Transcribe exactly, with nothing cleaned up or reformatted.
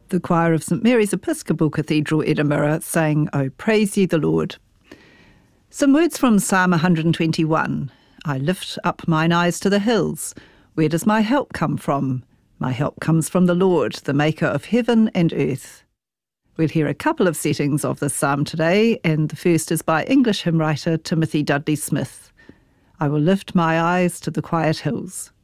The choir of St Mary's Episcopal Cathedral, Edinburgh, sang "O Praise Ye the Lord." Some words from Psalm one hundred twenty-one. I lift up mine eyes to the hills. Where does my help come from? My help comes from the Lord, the maker of heaven and earth. We'll hear a couple of settings of this psalm today, and the first is by English hymn writer Timothy Dudley Smith. I will lift my eyes to the quiet hills.